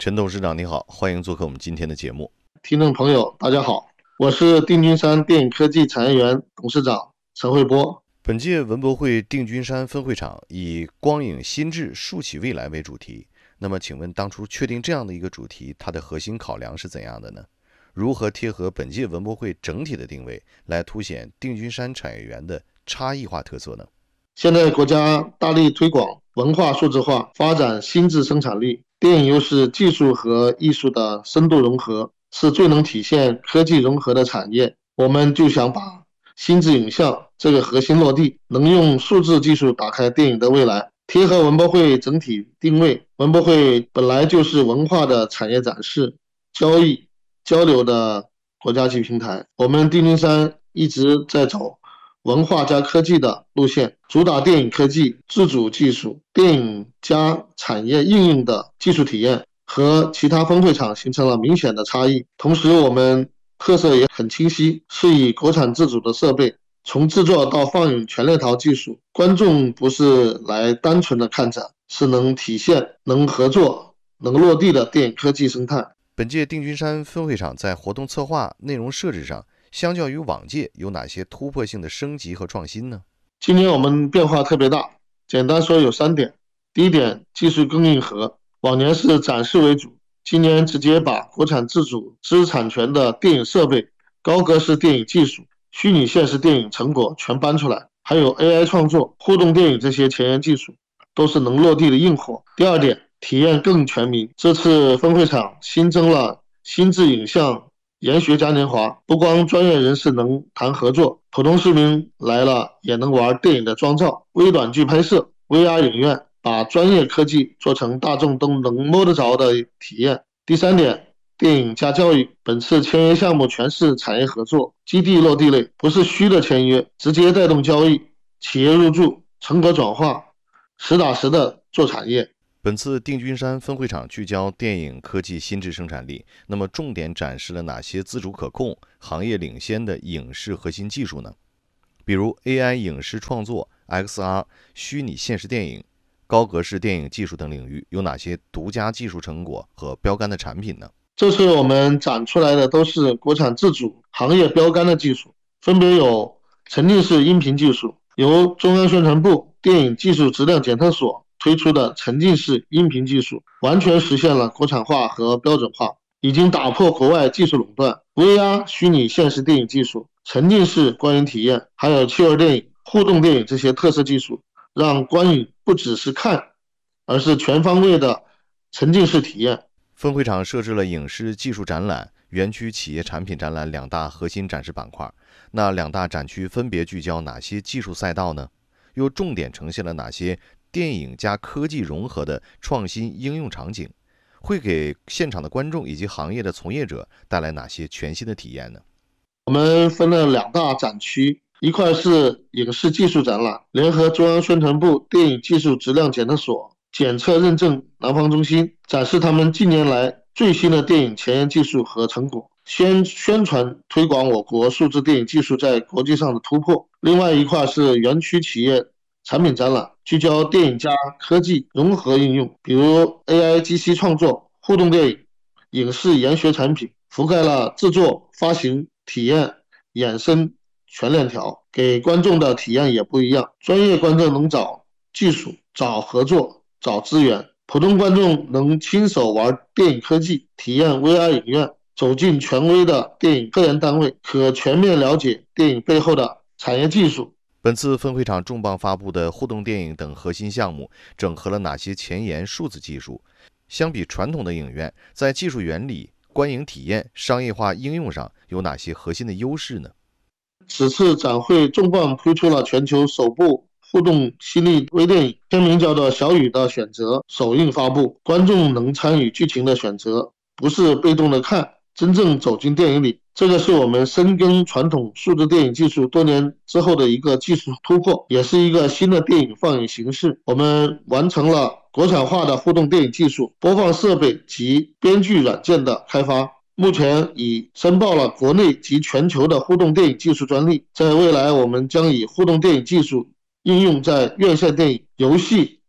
陈董事长你好，欢迎做客我们今天的节目。 听众朋友大家好，我是定军山电影科技产业园董事长陈慧波。 本届文博会定军山分会场以光影新智树起未来为主题，那么请问当初确定这样的一个主题，它的核心考量是怎样的呢？如何贴合本届文博会整体的定位，来凸显定军山产业园的差异化特色呢？ 现在国家大力推广文化数字化，发展新智生产力，电影又是技术和艺术的深度融合，是最能体现科技融合的产业。我们就想把新智影像这个核心落地，能用数字技术打开电影的未来，贴合文博会整体定位。文博会本来就是文化的产业展示、交易、交流的国家级平台，我们定军山一直在走文化加科技的路线，主打电影科技、自主技术、电影加产业应用的技术体验，和其他分会场形成了明显的差异。同时我们特色也很清晰，是以国产自主的设备，从制作到放映全链条技术，观众不是来单纯的看展，是能体现、能合作、能落地的电影科技生态。 本届定军山分会场在活动策划、内容设置上，相较于往届有哪些突破性的升级和创新呢？ 今年我们变化特别大，简单说有3点。第一点，技术更硬核，往年是展示为主，今年直接把国产自主知识产权的电影设备、高格式电影技术、虚拟现实电影成果全搬出来，还有 AI 创作、互动电影这些前沿技术，都是能落地的硬货。第二点，体验更全民，这次分会场新增了新智影像研学嘉年华，不光专业人士能谈合作，普通市民来了也能玩电影的妆造、微短剧拍摄、VR 影院，把专业科技做成大众都能摸得着的体验。第三点，电影加教育，本次签约项目全是产业合作，基地落地类，不是虚的签约，直接带动交易，企业入驻，成果转化，实打实的做产业。 本次定军山分会场聚焦电影科技新智生产力，那么重点展示了哪些自主可控、行业领先的影视核心技术呢？比如 AI 影视创作、XR 虚拟现实电影、高格式电影技术等领域，有哪些独家技术成果和标杆的产品呢？ 这次我们展出来的都是国产自主行业标杆的技术，分别有沉浸式音频技术，由中央宣传部电影技术质量检测所推出的沉浸式音频技术，完全实现了国产化和标准化，已经打破国外技术垄断。VR 虚拟现实电影技术、沉浸式观影体验，还有趣味电影、互动电影这些特色技术，让观影不只是看，而是全方位的沉浸式体验。 分会场设置了影视技术展览、园区企业产品展览2大核心展示板块，那2大展区分别聚焦哪些技术赛道呢？又重点呈现了哪些电影加科技融合的创新应用场景？会给现场的观众以及行业的从业者带来哪些全新的体验呢？ 我们分了2大展区，一块是影视技术展览，联合中央宣传部电影技术质量检测所、检测认证南方中心，展示他们近年来最新的电影前沿技术和成果，宣传推广我国数字电影技术在国际上的突破。另外一块是园区企业产品展览，聚焦电影加科技融合应用，比如 AI 机器创作、互动电影、影视研学产品，覆盖了制作、发行、体验、衍生全链条，给观众的体验也不一样。专业观众能找技术、找合作、找资源，普通观众能亲手玩电影科技，体验 VR 影院，走进权威的电影科研单位，可全面了解电影背后的产业技术。 本次分会场重磅发布的互动电影等核心项目，整合了哪些前沿数字技术？相比传统的影院，在技术原理、观影体验、商业化应用上有哪些核心的优势呢？ 此次展会重磅推出了全球首部互动犀利微电影，片名叫做《小雨的选择》，首映发布，观众能参与剧情的选择，不是被动的看，真正走进电影里。这个是我们深耕传统数字电影技术多年之后的一个技术突破，也是一个新的电影放映形式。我们完成了国产化的互动电影技术、播放设备及编剧软件的开发，目前已申报了国内及全球的互动电影技术专利。在未来，我们将以互动电影技术应用在院线电影、游戏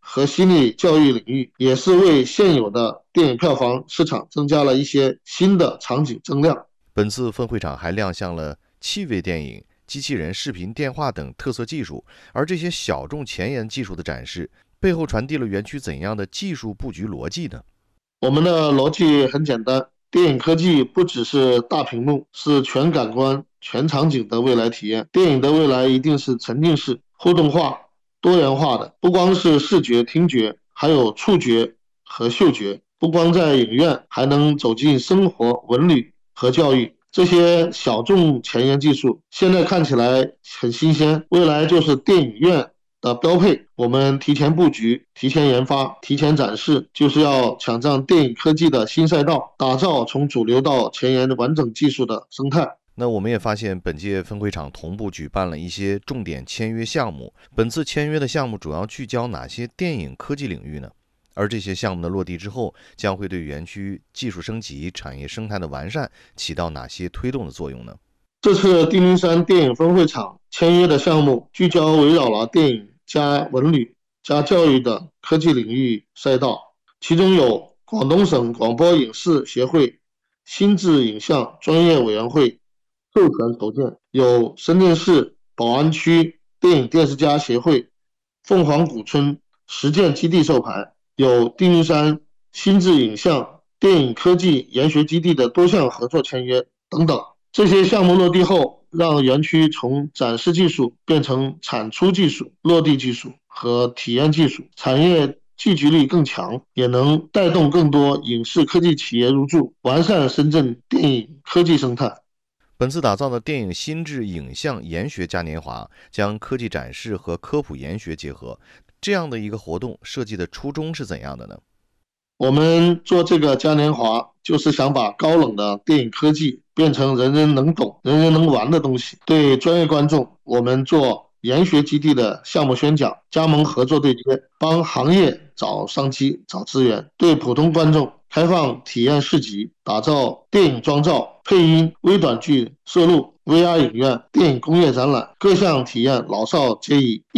和心理教育领域，也是为现有的电影票房市场增加了一些新的场景增量。 本次分会场还亮相了气味电影、机器人视频电话等特色技术，而这些小众前沿技术的展示，背后传递了园区怎样的技术布局逻辑呢？ 我们的逻辑很简单，电影科技不只是大屏幕，是全感官、全场景的未来体验。电影的未来一定是沉浸式、互动化、多元化的，不光是视觉、听觉，还有触觉和嗅觉。不光在影院，还能走进生活、文旅和教育。这些小众前沿技术现在看起来很新鲜，未来就是电影院的标配。我们提前布局、提前研发、提前展示，就是要抢占电影科技的新赛道，打造从主流到前沿的完整技术的生态。 那我们也发现，本届分会场同步举办了一些重点签约项目。本次签约的项目主要聚焦哪些电影科技领域呢？而这些项目的落地之后，将会对园区技术升级、产业生态的完善起到哪些推动的作用呢？ 这次砭云山电影分会场签约的项目聚焦围绕了电影加文旅加教育的科技领域赛道，其中有广东省广播影视协会新智影像专业委员会授权筹建，有深圳市宝安区电影电视家协会凤凰古村实践基地授牌，有砭云山新智影像电影科技研学基地的多项合作签约等等。这些项目落地后，让园区从展示技术变成产出技术、落地技术和体验技术，产业聚集力更强，也能带动更多影视科技企业入驻，完善深圳电影科技生态。 本次打造的电影新智影像研学嘉年华，将科技展示和科普研学结合，这样的一个活动设计的初衷是怎样的呢？ 我们做这个嘉年华，就是想把高冷的电影科技变成人人能懂、人人能玩的东西。对专业观众，我们做研学基地的项目宣讲、加盟合作对接，帮行业找商机、找资源；对普通观众，开放体验市集，打造电影妆造、配音、微短剧摄录、VR 影院、电影工业展览，各项体验老少皆宜。